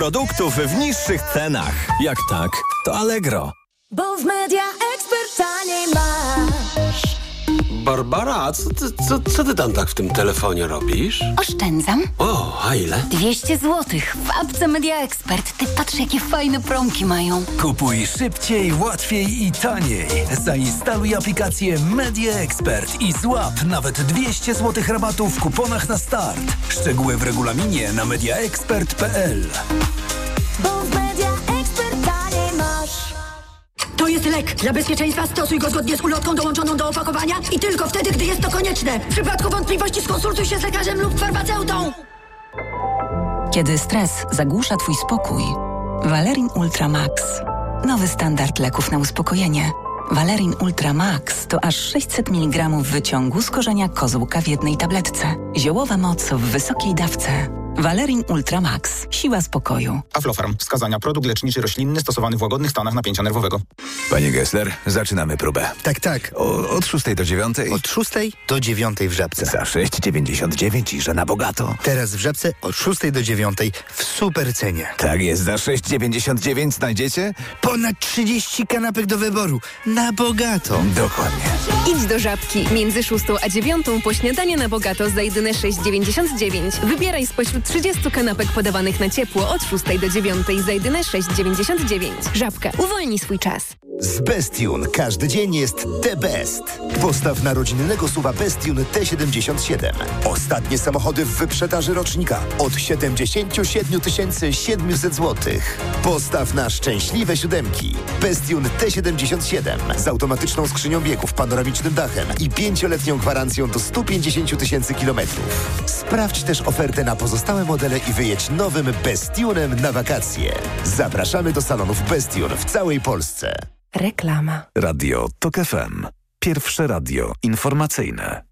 Produktów w niższych cenach. Jak tak, to Allegro. Bo w Media Expert taniej masz. Barbara, co ty tam tak w tym telefonie robisz? Oszczędzam. O, a ile? 200 zł w apce Media Expert. Ty patrz, jakie fajne promki mają. Kupuj szybciej, łatwiej i taniej. Zainstaluj aplikację Media Expert i złap nawet 200 zł rabatu w kuponach na start. Szczegóły w regulaminie na mediaexpert.pl. Bo w Media Expert taniej masz. To jest lek. Dla bezpieczeństwa stosuj go zgodnie z ulotką dołączoną do opakowania i tylko wtedy, gdy jest to konieczne. W przypadku wątpliwości skonsultuj się z lekarzem lub farmaceutą. Kiedy stres zagłusza twój spokój, Valerin Ultra Max. Nowy standard leków na uspokojenie. Valerin Ultra Max to aż 600 mg wyciągu z korzenia kozłka w jednej tabletce. Ziołowa moc w wysokiej dawce. Valerin Ultra Max. Siła spokoju. Aflofarm. Wskazania. Produkt leczniczy roślinny stosowany w łagodnych stanach napięcia nerwowego. Panie Gessler, zaczynamy próbę. Tak. Od 6 do 9? Od 6 do 9 w Żabce. Za 6,99 i że na bogato. Teraz w Żabce od 6 do 9 w super cenie. Tak jest, za 6,99 znajdziecie? Ponad 30 kanapek do wyboru. Na bogato. Dokładnie. Idź do Żabki. Między 6 a 9 po śniadanie na bogato za jedyne 6,99. Wybieraj spośród 30 kanapek podawanych na ciepło od 6 do 9 za jedyne 6,99. Żabka. Uwolnij swój czas. Z Bestune każdy dzień jest the best. Postaw na rodzinnego SUV-a Bestune T77. Ostatnie samochody w wyprzedaży rocznika od 77 700 zł. Postaw na szczęśliwe siódemki. Bestune T77 z automatyczną skrzynią biegów, panoramicznym dachem i 5-letnią gwarancją do 150 000 kilometrów. Sprawdź też ofertę na pozostałe modele i wyjedź nowym Bestunem na wakacje. Zapraszamy do salonów Bestune w całej Polsce. Reklama. Radio TOK FM. Pierwsze radio informacyjne.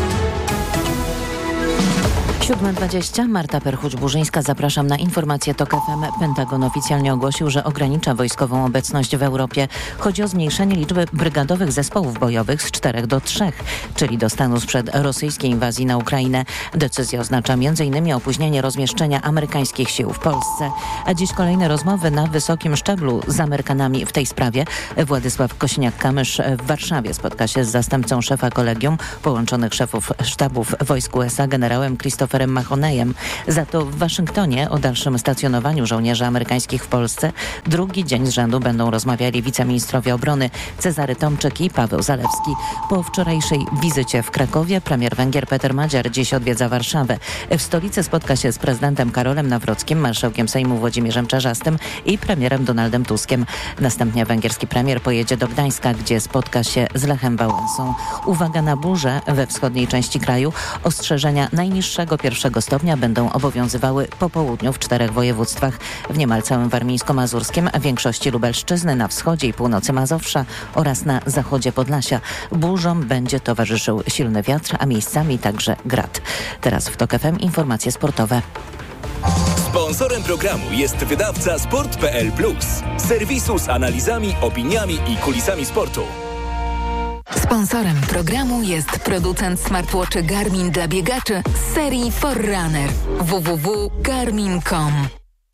7:20. Marta Perchuć-Burzyńska. Zapraszam na informację TOK FM. Pentagon oficjalnie ogłosił, że ogranicza wojskową obecność w Europie. Chodzi o zmniejszenie liczby brygadowych zespołów bojowych z 4 do 3, czyli do stanu sprzed rosyjskiej inwazji na Ukrainę. Decyzja oznacza m.in. opóźnienie rozmieszczenia amerykańskich sił w Polsce. A dziś kolejne rozmowy na wysokim szczeblu z Amerykanami w tej sprawie. Władysław Kosiniak-Kamysz w Warszawie spotka się z zastępcą szefa Kolegium Połączonych Szefów Sztabów Wojsk USA generałem Christopherem Mahoneyem. Za to w Waszyngtonie o dalszym stacjonowaniu żołnierzy amerykańskich w Polsce drugi dzień z rzędu będą rozmawiali wiceministrowie obrony Cezary Tomczyk i Paweł Zalewski. Po wczorajszej wizycie w Krakowie premier Węgier Peter Madziar dziś odwiedza Warszawę. W stolicy spotka się z prezydentem Karolem Nawrockim, marszałkiem Sejmu Włodzimierzem Czarzastym i premierem Donaldem Tuskiem. Następnie węgierski premier pojedzie do Gdańska, gdzie spotka się z Lechem Wałęsą. Uwaga na burze we wschodniej części kraju. Ostrzeżenia najniższego 1 stopnia będą obowiązywały po południu w 4 województwach. W niemal całym Warmińsko-Mazurskim, a większości Lubelszczyzny, na wschodzie i północy Mazowsza oraz na zachodzie Podlasia. Burzom będzie towarzyszył silny wiatr, a miejscami także grad. Teraz w TOK FM informacje sportowe. Sponsorem programu jest wydawca Sport.pl Plus, serwisu z analizami, opiniami i kulisami sportu. Sponsorem programu jest producent smartwatchy Garmin dla biegaczy z serii Forerunner. www.garmin.com.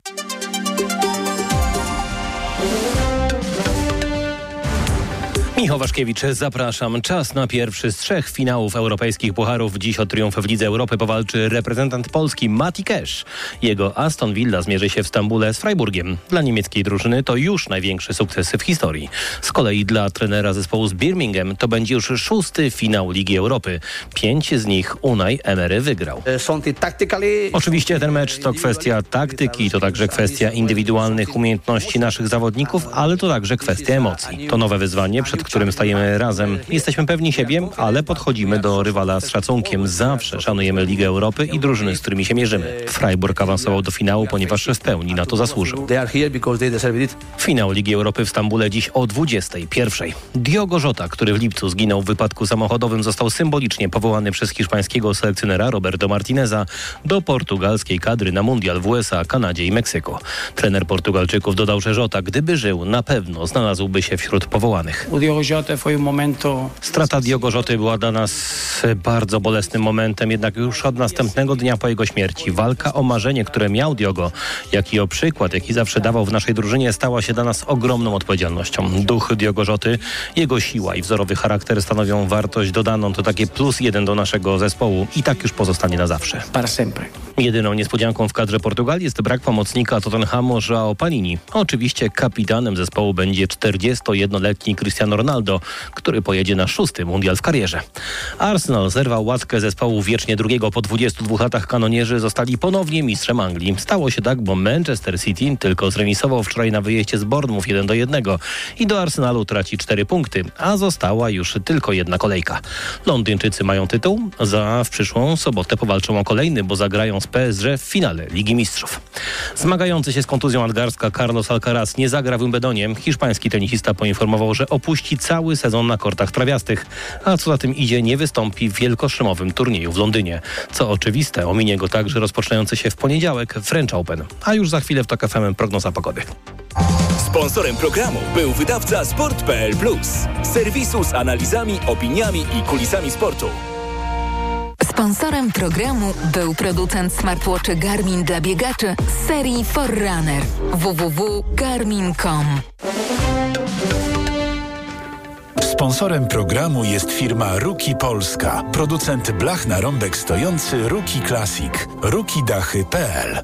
Michał Waszkiewicz, zapraszam. Czas na pierwszy z 3 finałów europejskich pucharów. Dziś o triumf w Lidze Europy powalczy reprezentant Polski Mati Cash. Jego Aston Villa zmierzy się w Stambule z Freiburgiem. Dla niemieckiej drużyny to już największy sukces w historii. Z kolei dla trenera zespołu z Birmingham to będzie już 6. finał Ligi Europy. 5 z nich Unai Emery wygrał. Oczywiście ten mecz to kwestia taktyki, to także kwestia indywidualnych umiejętności naszych zawodników, ale to także kwestia emocji. To nowe wyzwanie, przed którym stajemy razem. Jesteśmy pewni siebie, ale podchodzimy do rywala z szacunkiem. Zawsze szanujemy Ligę Europy i drużyny, z którymi się mierzymy. Freiburg awansował do finału, ponieważ w pełni na to zasłużył. Finał Ligi Europy w Stambule dziś o 21:00. Diogo Jota, który w lipcu zginął w wypadku samochodowym, został symbolicznie powołany przez hiszpańskiego selekcjonera Roberto Martineza do portugalskiej kadry na mundial w USA, Kanadzie i Meksyku. Trener Portugalczyków dodał, że Jota, gdyby żył, na pewno znalazłby się wśród powołanych. Strata Diogo Joty była dla nas bardzo bolesnym momentem, jednak już od następnego dnia po jego śmierci walka o marzenie, które miał Diogo, jak i o przykład, jaki zawsze dawał w naszej drużynie, stała się dla nas ogromną odpowiedzialnością. Duch Diogo Joty, jego siła i wzorowy charakter stanowią wartość dodaną, to takie +1 do naszego zespołu i tak już pozostanie na zawsze. Jedyną niespodzianką w kadrze Portugalii jest brak pomocnika Tottenhamu João Palini. Oczywiście kapitanem zespołu będzie 41-letni Cristiano Ronaldo, który pojedzie na 6. mundial w karierze. Arsenal zerwał łatkę zespołu wiecznie drugiego. Po 22 latach kanonierzy zostali ponownie mistrzem Anglii. Stało się tak, bo Manchester City tylko zremisował wczoraj na wyjeździe z Bournemouth 1-1 i do Arsenalu traci 4 punkty, a została już tylko jedna kolejka. Londyńczycy mają tytuł, w przyszłą sobotę powalczą o kolejny, bo zagrają z PSG w finale Ligi Mistrzów. Zmagający się z kontuzją Algarska Carlos Alcaraz nie zagra w Wimbledonie. Hiszpański tenisista poinformował, że opuści cały sezon na kortach trawiastych, a co za tym idzie, nie wystąpi w wielkoszlemowym turnieju w Londynie. Co oczywiste, ominie go także rozpoczynający się w poniedziałek French Open. A już za chwilę w TOK FM prognoza pogody. Sponsorem programu był wydawca Sport.pl Plus. Serwisu z analizami, opiniami i kulisami sportu. Sponsorem programu był producent smartwatchy Garmin dla biegaczy z serii Forerunner. www.garmin.com. Sponsorem programu jest firma Ruki Polska, producent blach na rąbek stojący Ruki Classic. rukidachy.pl.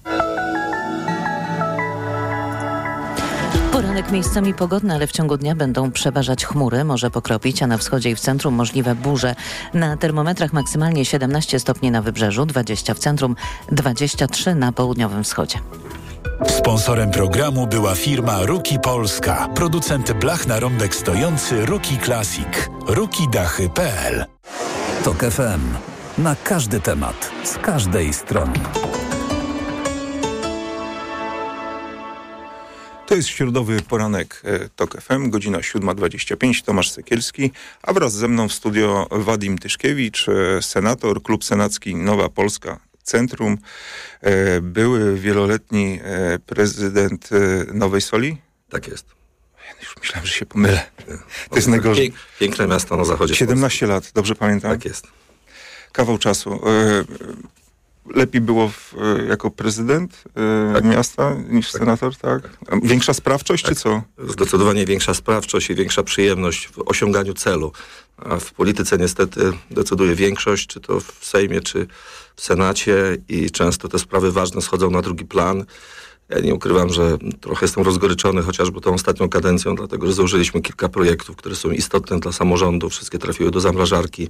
Poranek miejscami pogodny, ale w ciągu dnia będą przeważać chmury, może pokropić, a na wschodzie i w centrum możliwe burze. Na termometrach maksymalnie 17 stopni na wybrzeżu, 20 w centrum, 23 na południowym wschodzie. Sponsorem programu była firma Ruki Polska, producent blach na rąbek stojący Ruki Classic. rukidachy.pl. TOK FM. Na każdy temat, z każdej strony. To jest środowy poranek TOK FM, godzina 7:25, Tomasz Sekielski, a wraz ze mną w studio Wadim Tyszkiewicz, senator, Klub Senacki Nowa Polska Centrum, były wieloletni prezydent Nowej Soli? Tak jest. Już myślałem, że się pomylę. To jest najgorzej. Piękne miasto na zachodzie. 17 lat, dobrze pamiętam? Tak jest. Kawał czasu. Lepiej było jako prezydent miasta niż senator, tak? Większa sprawczość, czy co? Zdecydowanie większa sprawczość i większa przyjemność w osiąganiu celu. A w polityce niestety decyduje większość, czy to w Sejmie, czy w Senacie i często te sprawy ważne schodzą na drugi plan. Ja nie ukrywam, że trochę jestem rozgoryczony chociażby tą ostatnią kadencją, dlatego że założyliśmy kilka projektów, które są istotne dla samorządu. Wszystkie trafiły do zamrażarki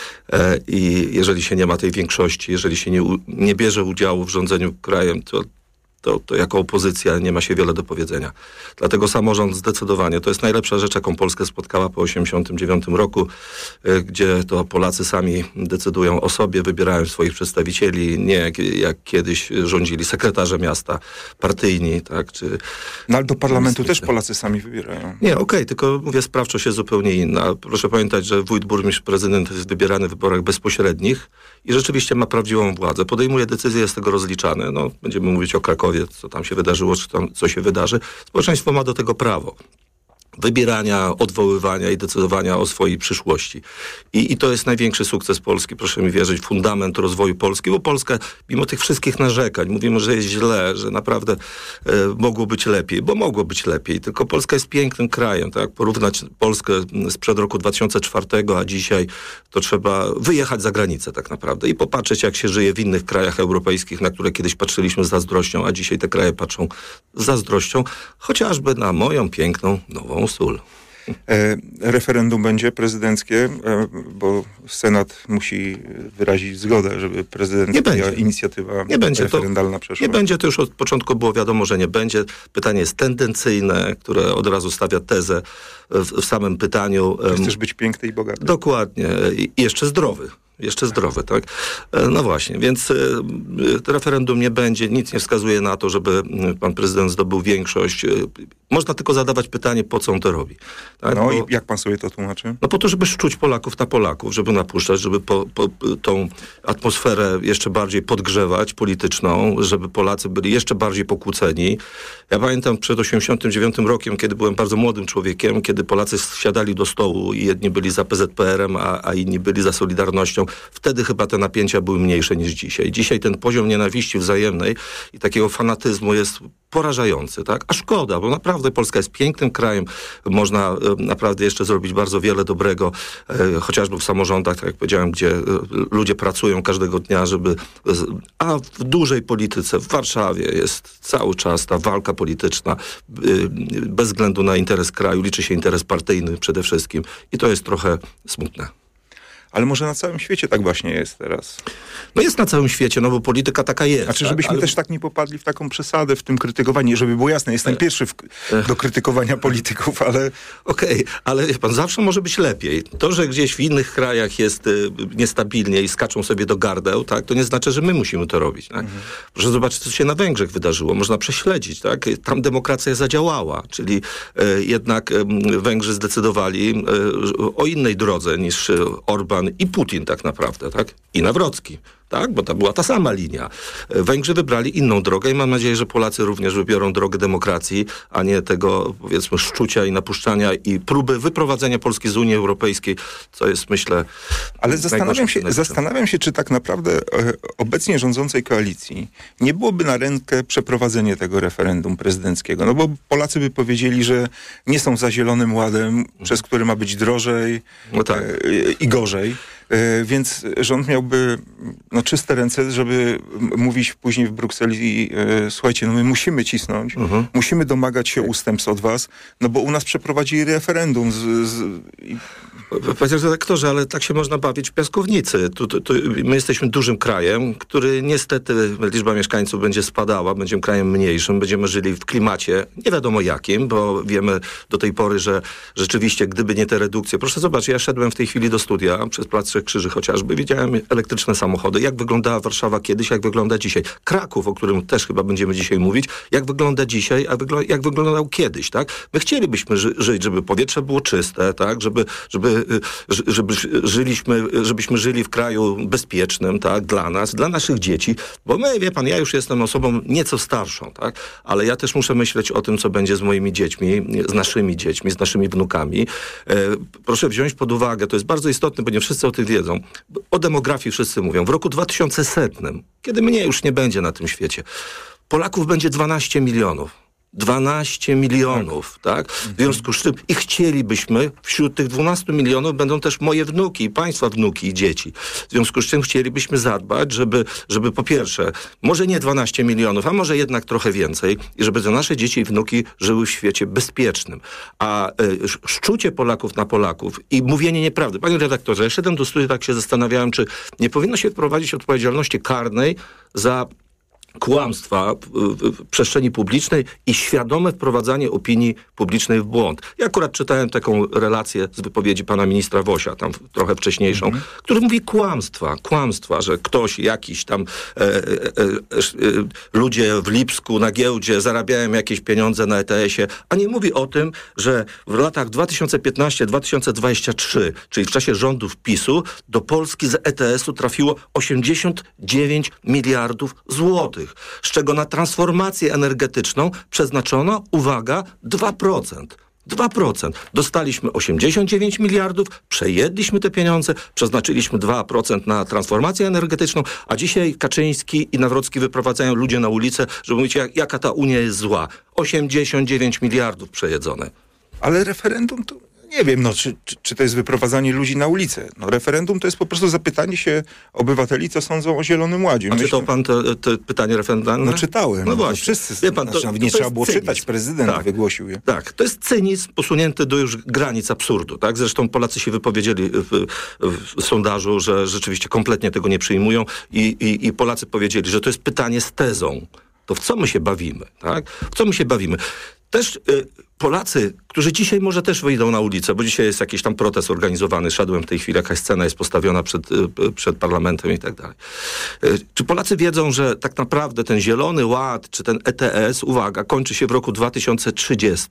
i jeżeli się nie ma tej większości, jeżeli się nie bierze udziału w rządzeniu krajem, to jako opozycja nie ma się wiele do powiedzenia. Dlatego samorząd zdecydowanie, to jest najlepsza rzecz, jaką Polskę spotkała po 1989 roku, gdzie to Polacy sami decydują o sobie, wybierają swoich przedstawicieli, nie jak kiedyś rządzili sekretarze miasta, partyjni, tak? Czy... No ale do parlamentu też Polacy sami wybierają. Nie, okej, tylko mówię, sprawczość jest zupełnie inna. Proszę pamiętać, że wójt, burmistrz, prezydent jest wybierany w wyborach bezpośrednich i rzeczywiście ma prawdziwą władzę. Podejmuje decyzje, jest z tego rozliczany. No, będziemy mówić o Krakowie, co tam się wydarzyło, czy tam co się wydarzy. Społeczeństwo ma do tego prawo. Wybierania, odwoływania i decydowania o swojej przyszłości. I to jest największy sukces Polski, proszę mi wierzyć, fundament rozwoju Polski, bo Polska, mimo tych wszystkich narzekań, mówimy, że jest źle, że naprawdę mogło być lepiej, bo mogło być lepiej, tylko Polska jest pięknym krajem, tak? Porównać Polskę sprzed roku 2004, a dzisiaj to trzeba wyjechać za granicę tak naprawdę i popatrzeć, jak się żyje w innych krajach europejskich, na które kiedyś patrzyliśmy z zazdrością, a dzisiaj te kraje patrzą z zazdrością, chociażby na moją piękną Nową Sól. Referendum będzie prezydenckie, bo Senat musi wyrazić zgodę, żeby prezydencka inicjatywa referendalna przeszła. Nie będzie, to już od początku było wiadomo, że nie będzie. Pytanie jest tendencyjne, które od razu stawia tezę w samym pytaniu. Chcesz być piękny i bogaty. Dokładnie. I jeszcze zdrowy. Jeszcze zdrowy, tak? No właśnie, więc referendum nie będzie, nic nie wskazuje na to, żeby pan prezydent zdobył większość. Można tylko zadawać pytanie, po co on to robi. Tak? No i jak pan sobie to tłumaczy? No po to, żeby szczuć Polaków na Polaków, żeby napuszczać, żeby tą atmosferę jeszcze bardziej podgrzewać polityczną, żeby Polacy byli jeszcze bardziej pokłóceni. Ja pamiętam przed 1989 rokiem, kiedy byłem bardzo młodym człowiekiem, kiedy Polacy siadali do stołu i jedni byli za PZPR-em, a inni byli za Solidarnością. Wtedy chyba te napięcia były mniejsze niż dzisiaj. Dzisiaj ten poziom nienawiści wzajemnej i takiego fanatyzmu jest porażający, tak? A szkoda, bo naprawdę Polska jest pięknym krajem. Można naprawdę jeszcze zrobić bardzo wiele dobrego, chociażby w samorządach, tak jak powiedziałem, gdzie ludzie pracują każdego dnia, a w dużej polityce, w Warszawie jest cały czas ta walka polityczna, bez względu na interes kraju, liczy się interes partyjny przede wszystkim i to jest trochę smutne. Ale może na całym świecie tak właśnie jest teraz? No jest na całym świecie, no bo polityka taka jest. Znaczy, żebyśmy też tak nie popadli w taką przesadę, w tym krytykowaniu, żeby było jasne, jestem pierwszy do krytykowania polityków, ale... Okej, ale wie pan, zawsze może być lepiej. To, że gdzieś w innych krajach jest niestabilnie i skaczą sobie do gardeł, tak, to nie znaczy, że my musimy to robić. Tak? Proszę zobaczyć, co się na Węgrzech wydarzyło. Można prześledzić, tak? Tam demokracja zadziałała, czyli jednak Węgrzy zdecydowali o innej drodze niż Orbán i Putin tak naprawdę, tak? I Nawrocki. Tak, bo to była ta sama linia. Węgrzy wybrali inną drogę i mam nadzieję, że Polacy również wybiorą drogę demokracji, a nie tego, powiedzmy, szczucia i napuszczania i próby wyprowadzenia Polski z Unii Europejskiej, co jest, myślę... Ale zastanawiam się, czy tak naprawdę obecnie rządzącej koalicji nie byłoby na rękę przeprowadzenie tego referendum prezydenckiego. No bo Polacy by powiedzieli, że nie są za Zielonym Ładem, przez który ma być drożej i gorzej. Więc rząd miałby czyste ręce, żeby mówić później w Brukseli słuchajcie, no my musimy cisnąć, musimy domagać się ustępstw od was, no bo u nas przeprowadzili referendum. Panie redaktorze, ale tak się można bawić w piaskownicy. My jesteśmy dużym krajem, który niestety liczba mieszkańców będzie spadała, będziemy krajem mniejszym, będziemy żyli w klimacie nie wiadomo jakim, bo wiemy do tej pory, że rzeczywiście gdyby nie te redukcje, proszę zobaczyć, ja szedłem w tej chwili do studia przez Plac Trzech Krzyży chociażby, widziałem elektryczne samochody, jak wyglądała Warszawa kiedyś, jak wygląda dzisiaj. Kraków, o którym też chyba będziemy dzisiaj mówić, jak wygląda dzisiaj, a jak wyglądał kiedyś, tak? My chcielibyśmy żyć, żeby powietrze było czyste, tak? Żebyśmy żyli w kraju bezpiecznym, tak? Dla nas, dla naszych dzieci, bo my, wie pan, ja już jestem osobą nieco starszą, tak? Ale ja też muszę myśleć o tym, co będzie z moimi dziećmi, z naszymi wnukami. Proszę wziąć pod uwagę, to jest bardzo istotne, bo nie wszyscy o tym wiedzą. O demografii wszyscy mówią. W roku 2100, kiedy mnie już nie będzie na tym świecie, Polaków będzie 12 milionów. 12 milionów, tak? W związku z czym i chcielibyśmy, wśród tych 12 milionów będą też moje wnuki, państwa wnuki i dzieci. W związku z czym chcielibyśmy zadbać, żeby po pierwsze, może nie 12 milionów, a może jednak trochę więcej i żeby te nasze dzieci i wnuki żyły w świecie bezpiecznym. A szczucie Polaków na Polaków i mówienie nieprawdy. Panie redaktorze, ja szedłem do studia, tak się zastanawiałem, czy nie powinno się wprowadzić odpowiedzialności karnej za kłamstwa w przestrzeni publicznej i świadome wprowadzanie opinii publicznej w błąd. Ja akurat czytałem taką relację z wypowiedzi pana ministra Wosia, tam trochę wcześniejszą, który mówi kłamstwa, że ktoś jakiś tam ludzie w Lipsku na giełdzie zarabiają jakieś pieniądze na ETS-ie, a nie mówi o tym, że w latach 2015-2023, czyli w czasie rządów PiS-u, do Polski z ETS-u trafiło 89 miliardów złotych. Z czego na transformację energetyczną przeznaczono, uwaga, 2%. 2%. Dostaliśmy 89 miliardów, przejedliśmy te pieniądze, przeznaczyliśmy 2% na transformację energetyczną, a dzisiaj Kaczyński i Nawrocki wyprowadzają ludzi na ulicę, żeby mówić, jaka ta Unia jest zła. 89 miliardów przejedzone. Ale referendum to... Nie wiem, czy to jest wyprowadzanie ludzi na ulicę. Referendum to jest po prostu zapytanie się obywateli, co sądzą o Zielonym Ładzie. A czytał pan to pytanie referendalne? Czytałem. No właśnie. Wszyscy, wie pan, nie trzeba było czytać, prezydent wygłosił je. Tak, to jest cynizm posunięty do już granic absurdu. Tak? Zresztą Polacy się wypowiedzieli w sondażu, że rzeczywiście kompletnie tego nie przyjmują i Polacy powiedzieli, że to jest pytanie z tezą. To w co my się bawimy? Tak? W co my się bawimy? też Polacy, którzy dzisiaj może też wyjdą na ulicę, bo dzisiaj jest jakiś tam protest organizowany, szedłem w tej chwili, jakaś scena jest postawiona przed parlamentem i tak dalej. Czy Polacy wiedzą, że tak naprawdę ten Zielony Ład, czy ten ETS, uwaga, kończy się w roku 2030?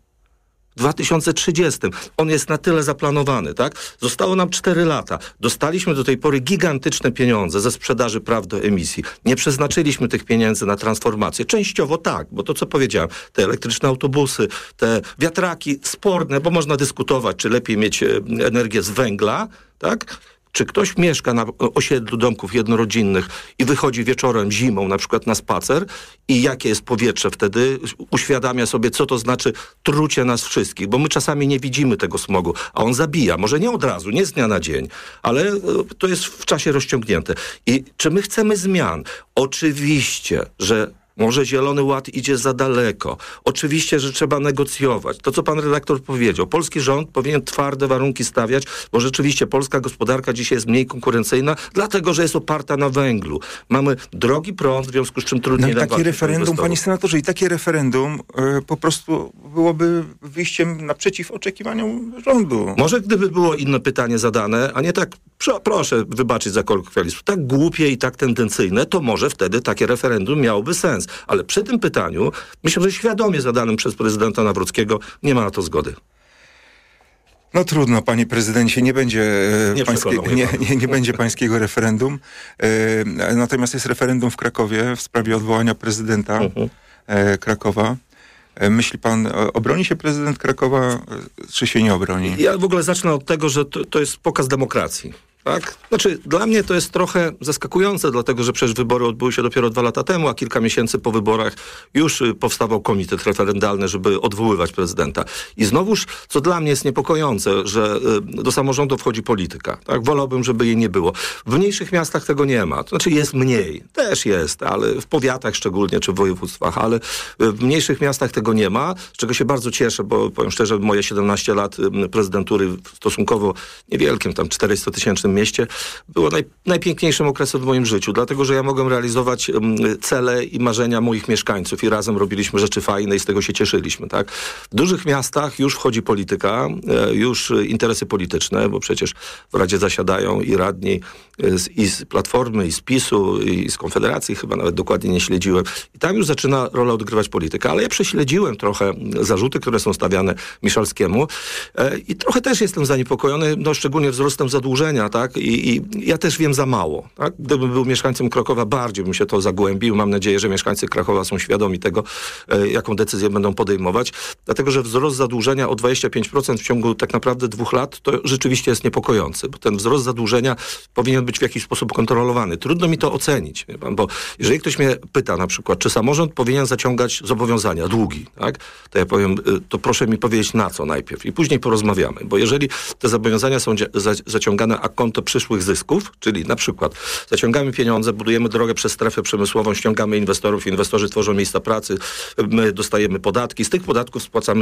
2030. On jest na tyle zaplanowany, tak? Zostało nam 4 lata. Dostaliśmy do tej pory gigantyczne pieniądze ze sprzedaży praw do emisji. Nie przeznaczyliśmy tych pieniędzy na transformację. Częściowo tak, bo to co powiedziałem, te elektryczne autobusy, te wiatraki sporne, bo można dyskutować, czy lepiej mieć energię z węgla, tak? Czy ktoś mieszka na osiedlu domków jednorodzinnych i wychodzi wieczorem, zimą na przykład na spacer i jakie jest powietrze wtedy, uświadamia sobie, co to znaczy trucie nas wszystkich, bo my czasami nie widzimy tego smogu, a on zabija. Może nie od razu, nie z dnia na dzień, ale to jest w czasie rozciągnięte. I czy my chcemy zmian? Oczywiście, że może Zielony Ład idzie za daleko. Oczywiście, że trzeba negocjować. To, co pan redaktor powiedział. Polski rząd powinien twarde warunki stawiać, bo rzeczywiście polska gospodarka dzisiaj jest mniej konkurencyjna, dlatego, że jest oparta na węglu. Mamy drogi prąd, w związku z czym trudniej... No i takie referendum, panie senatorze, i takie referendum po prostu byłoby wyjściem naprzeciw oczekiwaniom rządu. Może gdyby było inne pytanie zadane, a nie tak, proszę wybaczyć za kolokwializm, tak głupie i tak tendencyjne, to może wtedy takie referendum miałoby sens. Ale przy tym pytaniu, myślę, że świadomie zadanym przez prezydenta Nawrockiego, nie ma na to zgody. No trudno, panie prezydencie, nie będzie, nie będzie pańskiego referendum. Natomiast jest referendum w Krakowie w sprawie odwołania prezydenta Krakowa. Myśli pan, obroni się prezydent Krakowa, czy się nie obroni? Ja w ogóle zacznę od tego, że to jest pokaz demokracji. Tak? Znaczy, dla mnie to jest trochę zaskakujące, dlatego że przecież wybory odbyły się dopiero 2 lata temu, a kilka miesięcy po wyborach już powstawał komitet referendalny, żeby odwoływać prezydenta. I znowuż, co dla mnie jest niepokojące, że do samorządu wchodzi polityka. Tak? Wolałbym, żeby jej nie było. W mniejszych miastach tego nie ma. To znaczy jest mniej. Też jest, ale w powiatach szczególnie, czy w województwach, ale w mniejszych miastach tego nie ma, z czego się bardzo cieszę, bo powiem szczerze, moje 17 lat prezydentury w stosunkowo niewielkim, tam 400-tysięcznym mieście, było najpiękniejszym okresem w moim życiu, dlatego, że ja mogłem realizować cele i marzenia moich mieszkańców i razem robiliśmy rzeczy fajne i z tego się cieszyliśmy, tak? W dużych miastach już wchodzi polityka, już interesy polityczne, bo przecież w Radzie zasiadają i radni i z Platformy, i z PiS-u, i z Konfederacji, chyba nawet dokładnie nie śledziłem. I tam już zaczyna rolę odgrywać polityka, ale ja prześledziłem trochę zarzuty, które są stawiane Miszalskiemu i trochę też jestem zaniepokojony, no szczególnie wzrostem zadłużenia, tak? I ja też wiem za mało. Tak? Gdybym był mieszkańcem Krakowa, bardziej bym się to zagłębił. Mam nadzieję, że mieszkańcy Krakowa są świadomi tego, jaką decyzję będą podejmować. Dlatego, że wzrost zadłużenia o 25% w ciągu tak naprawdę 2 lat, to rzeczywiście jest niepokojący, bo ten wzrost zadłużenia powinien być w jakiś sposób kontrolowany. Trudno mi to ocenić, wie pan, bo jeżeli ktoś mnie pyta na przykład, czy samorząd powinien zaciągać zobowiązania, długi, tak? To ja powiem, to proszę mi powiedzieć na co najpierw i później porozmawiamy, bo jeżeli te zobowiązania są zaciągane a konto przyszłych zysków, czyli na przykład zaciągamy pieniądze, budujemy drogę przez strefę przemysłową, ściągamy inwestorów, inwestorzy tworzą miejsca pracy, my dostajemy podatki, z tych podatków spłacamy